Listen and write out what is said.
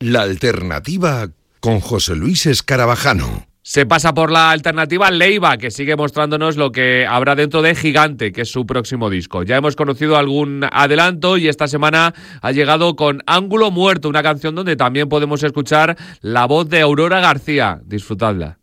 La alternativa con José Luis Escarabajano. Se pasa por la alternativa Leiva, que sigue mostrándonos lo que habrá dentro de Gigante, que es su próximo disco. Ya hemos conocido algún adelanto y esta semana ha llegado con Ángulo Muerto, una canción donde también podemos escuchar la voz de Aurora García. Disfrutadla.